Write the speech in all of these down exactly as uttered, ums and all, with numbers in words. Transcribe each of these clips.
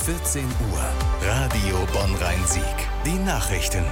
vierzehn Uhr, Radio Bonn-Rhein-Sieg. Die Nachrichten.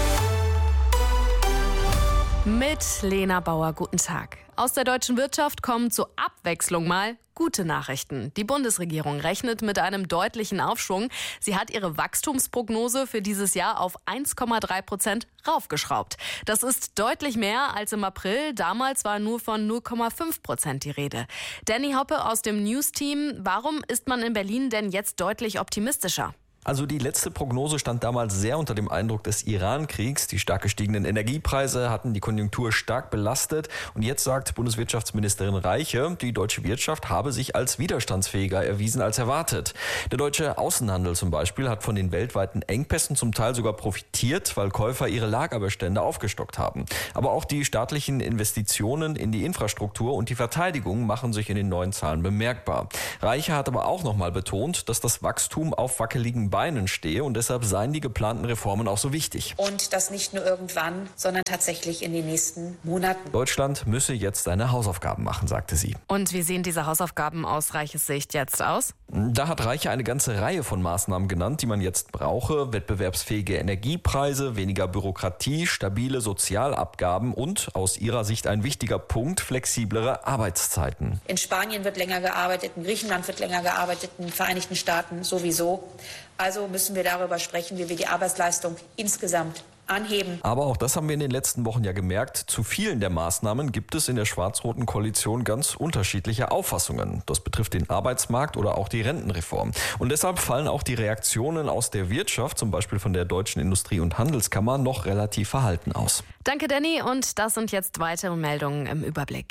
Mit Lena Bauer, guten Tag. Aus der deutschen Wirtschaft kommen zur Abwechslung mal gute Nachrichten. Die Bundesregierung rechnet mit einem deutlichen Aufschwung. Sie hat ihre Wachstumsprognose für dieses Jahr auf eins Komma drei Prozent raufgeschraubt. Das ist deutlich mehr als im April. Damals war nur von null Komma fünf Prozent die Rede. Danny Hoppe aus dem News-Team. Warum ist man in Berlin denn jetzt deutlich optimistischer? Also die letzte Prognose stand damals sehr unter dem Eindruck des Iran-Kriegs. Die stark gestiegenen Energiepreise hatten die Konjunktur stark belastet. Und jetzt sagt Bundeswirtschaftsministerin Reiche, die deutsche Wirtschaft habe sich als widerstandsfähiger erwiesen als erwartet. Der deutsche Außenhandel zum Beispiel hat von den weltweiten Engpässen zum Teil sogar profitiert, weil Käufer ihre Lagerbestände aufgestockt haben. Aber auch die staatlichen Investitionen in die Infrastruktur und die Verteidigung machen sich in den neuen Zahlen bemerkbar. Reiche hat aber auch nochmal betont, dass das Wachstum auf wackeligen Beinen stehe und deshalb seien die geplanten Reformen auch so wichtig. Und das nicht nur irgendwann, sondern tatsächlich in den nächsten Monaten. Deutschland müsse jetzt seine Hausaufgaben machen, sagte sie. Und wie sehen diese Hausaufgaben aus Reiches Sicht jetzt aus? Da hat Reiche eine ganze Reihe von Maßnahmen genannt, die man jetzt brauche. Wettbewerbsfähige Energiepreise, weniger Bürokratie, stabile Sozialabgaben und aus ihrer Sicht ein wichtiger Punkt, flexiblere Arbeitszeiten. In Spanien wird länger gearbeitet, in Griechenland wird länger gearbeitet, in den Vereinigten Staaten sowieso. Also müssen wir darüber sprechen, wie wir die Arbeitsleistung insgesamt anheben. Aber auch das haben wir in den letzten Wochen ja gemerkt. Zu vielen der Maßnahmen gibt es in der schwarz-roten Koalition ganz unterschiedliche Auffassungen. Das betrifft den Arbeitsmarkt oder auch die Rentenreform. Und deshalb fallen auch die Reaktionen aus der Wirtschaft, zum Beispiel von der Deutschen Industrie- und Handelskammer, noch relativ verhalten aus. Danke, Danny. Und das sind jetzt weitere Meldungen im Überblick.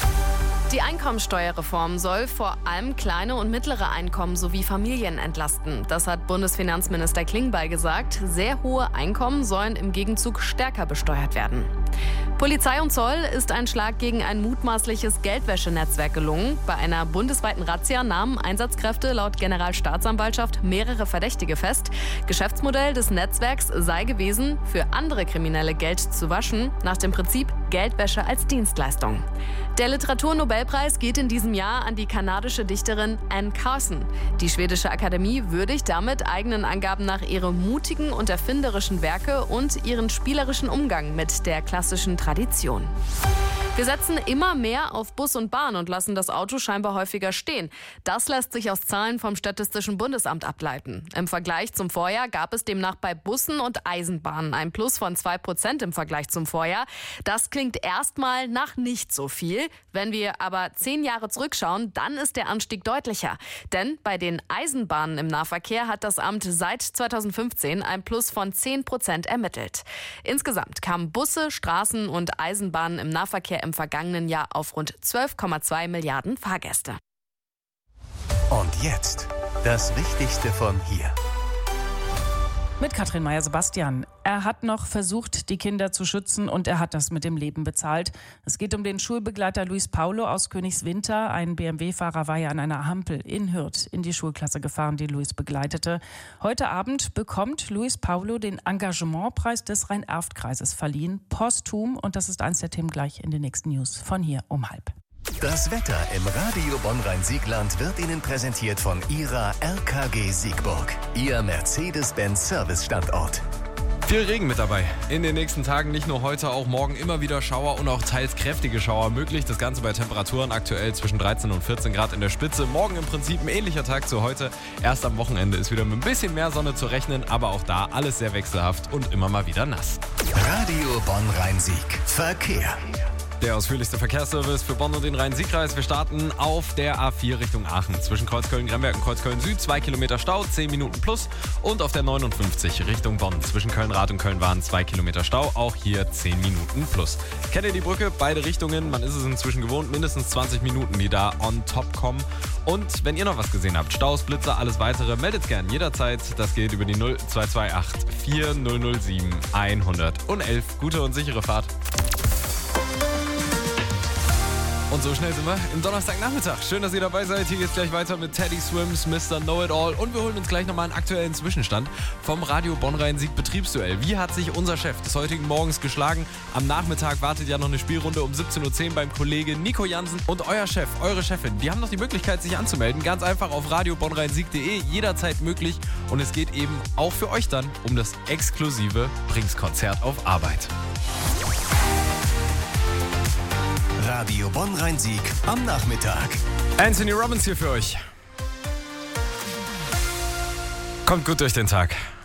Die Einkommensteuerreform soll vor allem kleine und mittlere Einkommen sowie Familien entlasten. Das hat Bundesfinanzminister Klingbeil gesagt. Sehr hohe Einkommen sollen im Gegenzug stärker besteuert werden. Polizei und Zoll ist ein Schlag gegen ein mutmaßliches Geldwäschenetzwerk gelungen. Bei einer bundesweiten Razzia nahmen Einsatzkräfte laut Generalstaatsanwaltschaft mehrere Verdächtige fest. Geschäftsmodell des Netzwerks sei gewesen, für andere Kriminelle Geld zu waschen, nach dem Prinzip Geldwäsche als Dienstleistung. Der Literaturnobelpreis geht in diesem Jahr an die kanadische Dichterin Anne Carson. Die schwedische Akademie würdigt damit eigenen Angaben nach ihre mutigen und erfinderischen Werke und ihren spielerischen Umgang mit der klassischen Tradition. Wir setzen immer mehr auf Bus und Bahn und lassen das Auto scheinbar häufiger stehen. Das lässt sich aus Zahlen vom Statistischen Bundesamt ableiten. Im Vergleich zum Vorjahr gab es demnach bei Bussen und Eisenbahnen ein Plus von zwei Prozent im Vergleich zum Vorjahr. Das klingt erstmal nach nicht so viel. Wenn wir aber zehn Jahre zurückschauen, dann ist der Anstieg deutlicher. Denn bei den Eisenbahnen im Nahverkehr hat das Amt seit zweitausendfünfzehn ein Plus von zehn Prozent ermittelt. Insgesamt kamen Busse, Straßen und Eisenbahnen im Nahverkehr im vergangenen Jahr auf rund zwölf Komma zwei Milliarden Fahrgäste. Und jetzt das Wichtigste von hier. Mit Katrin Meyer-Sebastian. Er hat noch versucht, die Kinder zu schützen und er hat das mit dem Leben bezahlt. Es geht um den Schulbegleiter Luis Paulo aus Königswinter. Ein B M W-Fahrer war ja an einer Ampel in Hürth in die Schulklasse gefahren, die Luis begleitete. Heute Abend bekommt Luis Paulo den Engagementpreis des Rhein-Erft-Kreises verliehen, posthum. Und das ist eins der Themen gleich in den nächsten News von hier um halb. Das Wetter im Radio Bonn-Rhein-Siegland wird Ihnen präsentiert von Ihrer R K G Siegburg, Ihr Mercedes-Benz-Service-Standort. Viel Regen mit dabei. In den nächsten Tagen nicht nur heute, auch morgen immer wieder Schauer und auch teils kräftige Schauer möglich. Das Ganze bei Temperaturen aktuell zwischen dreizehn und vierzehn Grad in der Spitze. Morgen im Prinzip ein ähnlicher Tag zu heute. Erst am Wochenende ist wieder mit ein bisschen mehr Sonne zu rechnen, aber auch da alles sehr wechselhaft und immer mal wieder nass. Radio Bonn-Rhein-Sieg. Verkehr. Der ausführlichste Verkehrsservice für Bonn und den Rhein-Sieg-Kreis. Wir starten auf der A vier Richtung Aachen. Zwischen Kreuzköln-Gremberg und Kreuzköln-Süd zwei Kilometer Stau, zehn Minuten plus. Und auf der neunundfünfzig Richtung Bonn. Zwischen Köln-Rad und Köln-Wahn zwei Kilometer Stau, auch hier zehn Minuten plus. Kennt ihr die Brücke? Beide Richtungen. Man ist es inzwischen gewohnt. Mindestens zwanzig Minuten, die da on top kommen. Und wenn ihr noch was gesehen habt, Staus, Blitzer, alles weitere, meldet gern jederzeit. Das geht über die null zwei zwei acht vier null null sieben eins null eins. Gute und sichere Fahrt. Und so schnell sind wir im Donnerstagnachmittag. Schön, dass ihr dabei seid. Hier geht's gleich weiter mit Teddy Swims, Mister Know-It-All. Und wir holen uns gleich nochmal einen aktuellen Zwischenstand vom Radio Bonn-Rhein-Sieg Betriebsduell. Wie hat sich unser Chef des heutigen Morgens geschlagen? Am Nachmittag wartet ja noch eine Spielrunde um siebzehn Uhr zehn beim Kollegen Nico Jansen. Und euer Chef, eure Chefin, die haben noch die Möglichkeit, sich anzumelden. Ganz einfach auf radio bonn rhein sieg punkt de. Jederzeit möglich. Und es geht eben auch für euch dann um das exklusive Bringskonzert auf Arbeit. Radio Bonn-Rhein-Sieg am Nachmittag. Anthony Robbins hier für euch. Kommt gut durch den Tag.